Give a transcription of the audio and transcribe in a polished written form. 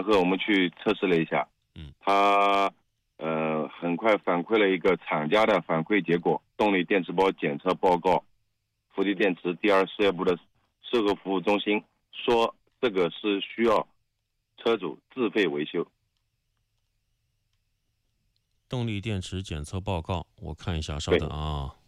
然后我们去测试了一下，它很快反馈了一个厂家的反馈结果，动力电池包检测报告，福地电池第二事业部的售后服务中心说这个是需要车主自费维修。 动力电池检测报告，我看一下，稍等啊。